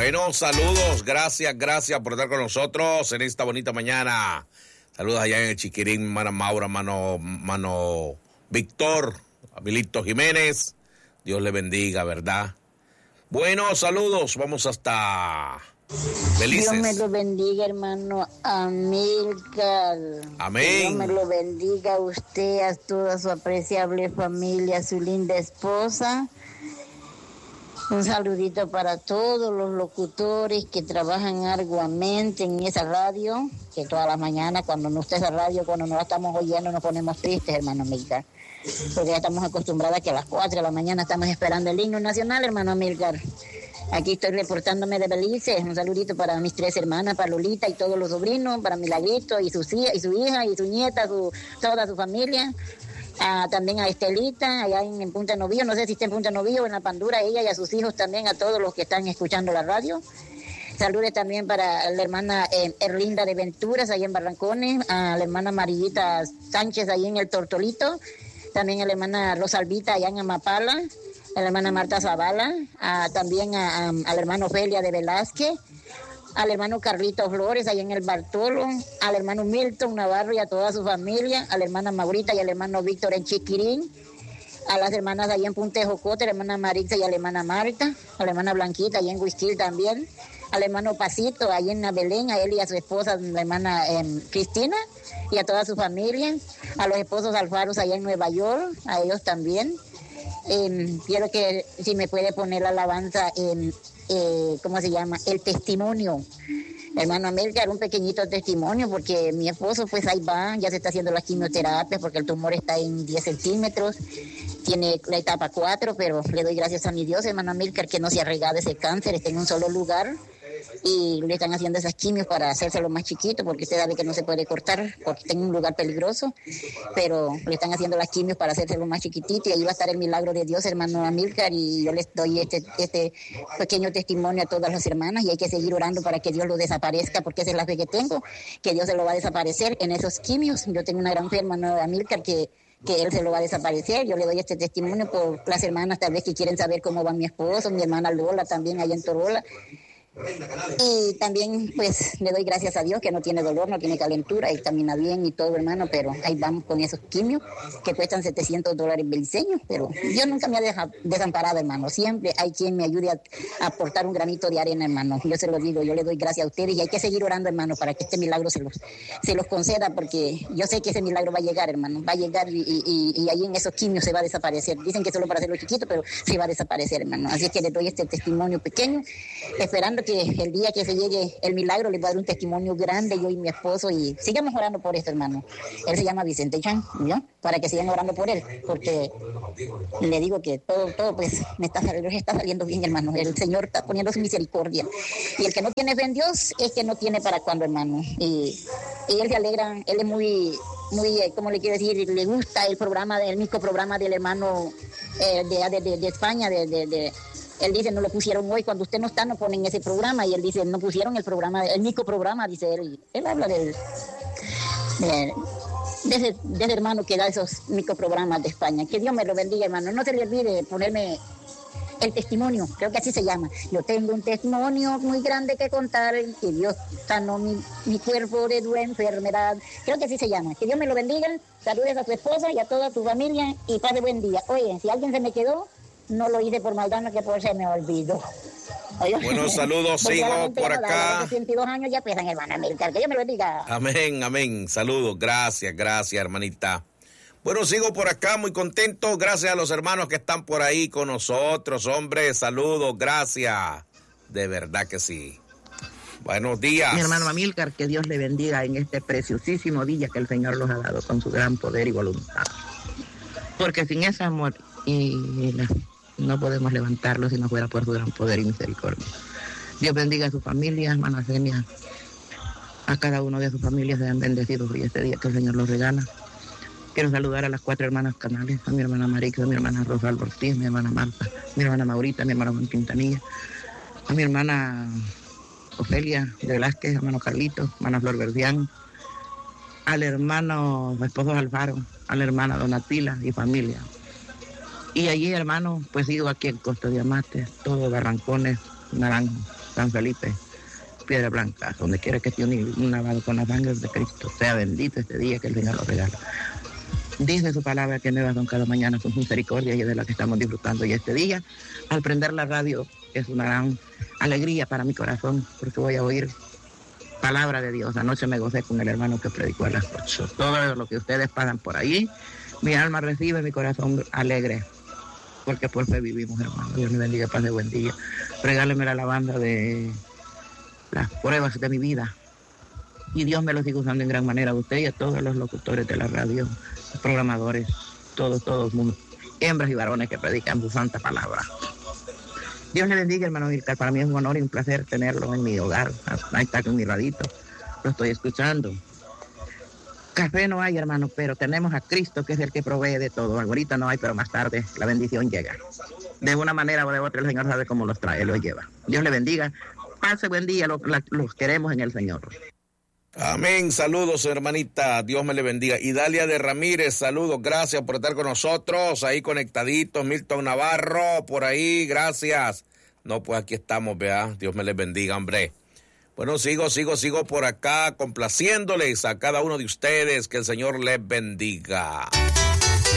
Bueno, saludos, gracias por estar con nosotros en esta bonita mañana. Saludos allá en el Chiquirín, hermana Maura, mano Víctor, Abilito Jiménez. Dios le bendiga, ¿verdad? Bueno, saludos, vamos hasta Belices. Dios me lo bendiga, hermano Amílcar. Amén. Dios me lo bendiga a usted, a toda su apreciable familia, a su linda esposa. Un saludito para todos los locutores que trabajan arduamente en esa radio, que todas las mañanas cuando no está esa radio, cuando no la estamos oyendo, nos ponemos tristes, hermano Amílcar. Porque ya estamos acostumbrados a que a las 4 de la mañana estamos esperando el himno nacional, hermano Amílcar. Aquí estoy reportándome de Belice. Un saludito para mis 3 hermanas, para Lolita y todos los sobrinos, para Milagrito y su hija y su nieta, toda su familia. También a Estelita, allá en Punta Novillo, no sé si está en Punta Novillo o en La Pandura, ella y a sus hijos también, a todos los que están escuchando la radio. Saludos también para la hermana Erlinda de Venturas, allá en Barrancones, a la hermana Marillita Sánchez, allá en El Tortolito, también a la hermana Rosalvita, allá en Amapala, a la hermana Marta Zavala, también al hermano Ofelia de Velázquez, al hermano Carlito Flores, allá en el Bartolo, al hermano Milton Navarro y a toda su familia, a la hermana Maurita y al hermano Víctor en Chiquirín, a las hermanas allá en Punta de Jocote, a la hermana Maritza y a la hermana Marta, a la hermana Blanquita allá en Huistil también, al hermano Pasito allá en Belén, a él y a su esposa, la hermana Cristina, y a toda su familia, a los esposos Alfaros allá en Nueva York, a ellos también. Quiero que si me puede poner la alabanza ¿cómo se llama? El testimonio. Hermano Amílcar, un pequeñito testimonio, porque mi esposo pues ahí va, ya se está haciendo las quimioterapias porque el tumor está en 10 centímetros, tiene la etapa 4, pero le doy gracias a mi Dios, hermano Amílcar, que no se ha regado ese cáncer, está en un solo lugar y le están haciendo esas quimios para hacérselo más chiquito, porque usted sabe que no se puede cortar porque está en un lugar peligroso, pero le están haciendo las quimios para hacérselo más chiquitito y ahí va a estar el milagro de Dios, hermano Amílcar, y yo les doy este pequeño testimonio a todas las hermanas y hay que seguir orando para que Dios lo desaparezca, porque esa es la fe que tengo, que Dios se lo va a desaparecer en esos quimios. Yo tengo una gran fe, hermano Amílcar, que él se lo va a desaparecer. Yo le doy este testimonio por las hermanas tal vez que quieren saber cómo va mi esposo, mi hermana Lola también allá en Torola. Y también pues le doy gracias a Dios que no tiene dolor, no tiene calentura y camina bien y todo, hermano, pero ahí vamos con esos quimios que cuestan $700 beliceños, pero Dios nunca me ha desamparado, hermano, siempre hay quien me ayude a aportar un granito de arena, hermano. Yo se lo digo, yo le doy gracias a ustedes y hay que seguir orando, hermano, para que este milagro se los conceda, porque yo sé que ese milagro va a llegar, hermano, va a llegar y ahí en esos quimios se va a desaparecer. Dicen que solo para hacerlo chiquito, pero se va a desaparecer, hermano. Así es que le doy este testimonio pequeño, esperando que el día que se llegue el milagro les voy a dar un testimonio grande, yo y mi esposo, y sigamos orando por esto, hermano. Él se llama Vicente Chan, ¿no? Para que sigan orando por él, porque le digo que todo pues está saliendo bien, hermano. El Señor está poniendo su misericordia, y el que no tiene fe en Dios es que no tiene para cuándo, hermano. Y él se alegra, él es muy, ¿cómo le quiero decir? Le gusta el mismo programa del hermano de España, él dice, no lo pusieron hoy, cuando usted no está, no ponen ese programa, y él dice, no pusieron el microprograma, dice él. Él habla de ese hermano que da esos microprogramas de España. Que Dios me lo bendiga, hermano. No se le olvide ponerme el testimonio, creo que así se llama. Yo tengo un testimonio muy grande que contar, que Dios sanó mi cuerpo de tu enfermedad. Creo que así se llama. Que Dios me lo bendiga. Saludes a tu esposa y a toda tu familia y pase buen día. Oye, si alguien se me quedó, no lo hice por maldad, no que por se me olvidó. Oye, buenos saludos, sigo por acá. 62 años ya pesan, hermana Amílcar, que Dios me lo bendiga. Amén. Saludos, gracias, hermanita. Bueno, sigo por acá, muy contento. Gracias a los hermanos que están por ahí con nosotros, hombre. Saludos, gracias. De verdad que sí. Buenos días. Mi hermano Amílcar, que Dios le bendiga en este preciosísimo día que el Señor nos ha dado con su gran poder y voluntad. Porque sin ese amor no podemos levantarlo si no fuera por su gran poder y misericordia. Dios bendiga a su familia, hermana Senia, a cada uno de sus familias sean bendecidos hoy este día que el Señor los regala. Quiero saludar a las 4 hermanas Canales, a mi hermana Marixa, a mi hermana Rosalba Ortiz, mi hermana Marta, mi hermana Maurita, mi hermana Juan Quintanilla, a mi hermana Ofelia de Velázquez, hermano Carlito, hermana Flor Verdián, al hermano esposo Alfaro, a la hermana Donatila y familia. Y allí, hermano, pues sigo aquí en Costa Diamante, todo Barrancones, Naranjo. San Felipe, Piedra Blanca, donde quiera que esté un lavado con las sangre de Cristo. Sea bendito este día que el Señor lo regala. Dice su palabra que nuevas son cada mañana sus misericordias y es de la que estamos disfrutando. Y este día, al prender la radio, es una gran alegría para mi corazón, porque voy a oír palabra de Dios. Anoche me gocé con el hermano que predicó a las 8. Todo lo que ustedes pasan por ahí, mi alma recibe, mi corazón alegre, porque por fe vivimos, hermano. Dios me bendiga, pase buen día. Regáleme la alabanza de las pruebas de mi vida. Y Dios me lo sigue usando en gran manera a usted y a todos los locutores de la radio, los programadores, todo el mundo, hembras y varones que predican su santa palabra. Dios le bendiga, hermano Gilcar. Para mí es un honor y un placer tenerlo en mi hogar. Ahí está con mi radito, lo estoy escuchando. Café no hay, hermano, pero tenemos a Cristo, que es el que provee de todo. Ahorita no hay, pero más tarde la bendición llega. De una manera o de otra, el Señor sabe cómo los trae, los lleva. Dios le bendiga. Pase buen día, los queremos en el Señor. Amén, saludos hermanita, Dios me le bendiga. Idalia de Ramírez, saludos, gracias por estar con nosotros, ahí conectaditos. Milton Navarro, por ahí, gracias. No, pues aquí estamos, vea, Dios me les bendiga, hombre. Bueno, sigo por acá, complaciéndoles a cada uno de ustedes, que el Señor les bendiga.